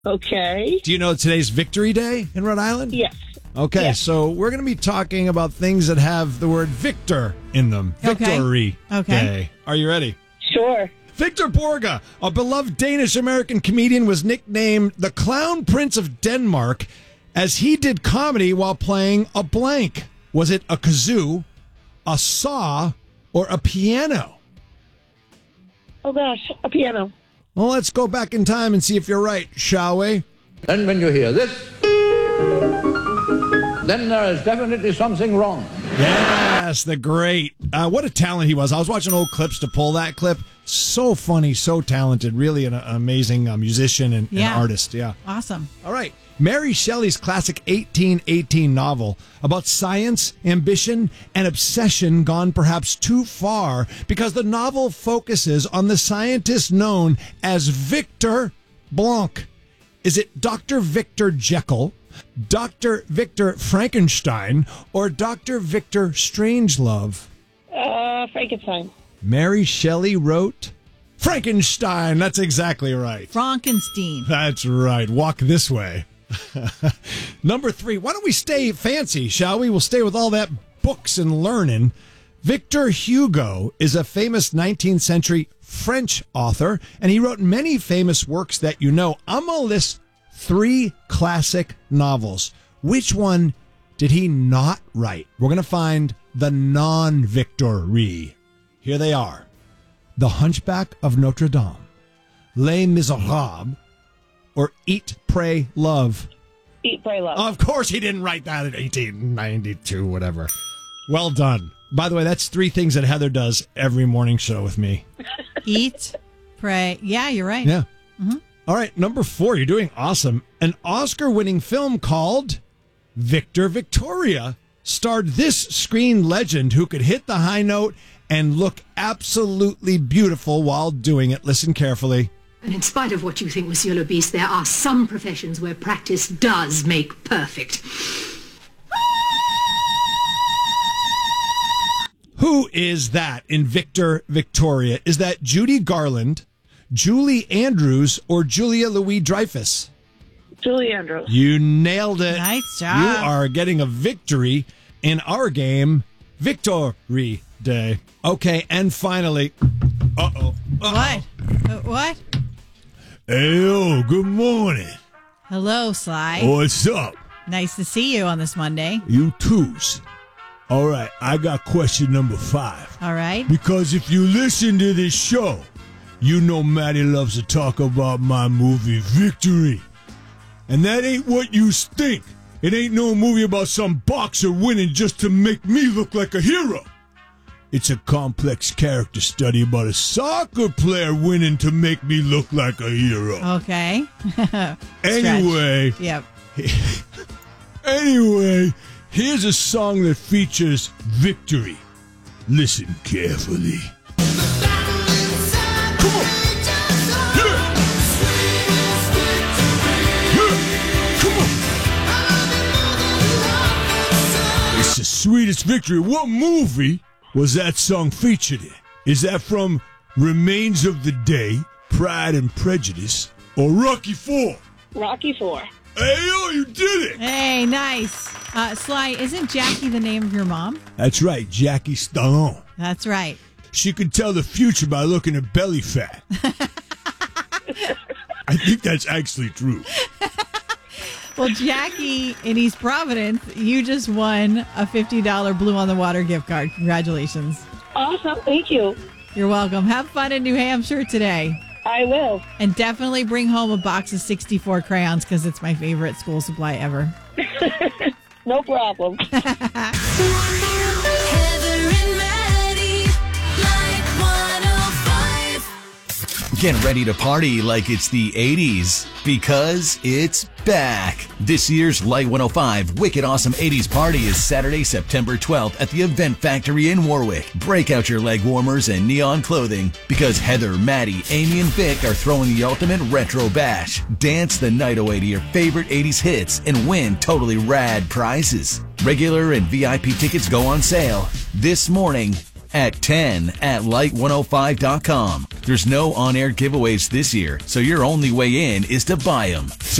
Okay. Do you know today's Victory Day in Rhode Island? Yes. Okay, Yes. so we're going to be talking about things that have the word Victor in them. Okay. Victory Okay. Day. Are you ready? Sure. Victor Borge, a beloved Danish-American comedian, was nicknamed the Clown Prince of Denmark as he did comedy while playing a blank. Was it a kazoo, a saw, or a piano? Oh, gosh. A piano. Well, let's go back in time and see if you're right, shall we? And when you hear this, then there is definitely something wrong. Yes, the great. What a talent he was. I was watching old clips to pull that clip. So funny, so talented. Really an amazing musician and artist. Yeah. Awesome. All right. Mary Shelley's classic 1818 novel about science, ambition, and obsession gone perhaps too far because the novel focuses on the scientist known as Victor Blanc. Is it Dr. Victor Jekyll, Dr. Victor Frankenstein, or Dr. Victor Strangelove? Frankenstein. Mary Shelley wrote Frankenstein. That's exactly right. Frankenstein. That's right. Walk this way. Number 3. Why don't we stay fancy, shall we? We'll stay with all that books and learning. Victor Hugo is a famous 19th century French author, and he wrote many famous works that you know. I'm going to list 3 classic novels. Which one did he not write? We're going to find the non-Victory. Here they are. The Hunchback of Notre Dame, Les Miserables, or Eat, Pray, Love. Eat, Pray, Love. Of course he didn't write that in 1892, whatever. Well done. By the way, that's 3 things that Heather does every morning show with me. Eat, pray. Yeah, you're right. Yeah. Mm-hmm. All right, number 4. You're doing awesome. An Oscar-winning film called Victor Victoria starred this screen legend who could hit the high note and look absolutely beautiful while doing it. Listen carefully. And in spite of what you think, Monsieur Le Beast, there are some professions where practice does make perfect. Who is that in Victor Victoria? Is that Judy Garland, Julie Andrews, or Julia Louis-Dreyfus? Julie Andrews. You nailed it. Nice job. You are getting a victory in our game, Victory Day. Okay, and finally... Uh-oh. What? What? Hey, good morning. Hello, Sly. What's up? Nice to see you on this Monday. You too's. All right, I got question number 5. All right. Because if you listen to this show, you know Maddie loves to talk about my movie Victory. And that ain't what you think. It ain't no movie about some boxer winning just to make me look like a hero. It's a complex character study about a soccer player winning to make me look like a hero. Okay. Anyway. Yep. Anyway, here's a song that features victory. Listen carefully. Come on. Yeah. Yeah. Come on. It's the sweetest victory. What movie was that song featured in? Is that from Remains of the Day, Pride and Prejudice, or Rocky IV? Rocky IV. Hey, yo, you did it! Hey, nice. Sly, isn't Jackie the name of your mom? That's right, Jackie Stallone. That's right. She could tell the future by looking at belly fat. I think that's actually true. Well, Jackie in East Providence, you just won a $50 Blue on the Water gift card. Congratulations. Awesome. Thank you. You're welcome. Have fun in New Hampshire today. I will. And definitely bring home a box of 64 crayons because it's my favorite school supply ever. No problem. Heather and Maddie, Light 105. Get ready to party like it's the 80s because it's back. This year's Light 105 Wicked Awesome 80s Party is Saturday, September 12th at the Event Factory in Warwick. Break out your leg warmers and neon clothing because Heather, Maddie, Amy, and Vic are throwing the ultimate retro bash. Dance the night away to your favorite 80s hits and win totally rad prizes. Regular and VIP tickets go on sale this morning at 10@light105.com. There's no on-air giveaways this year, so your only way in is to buy them.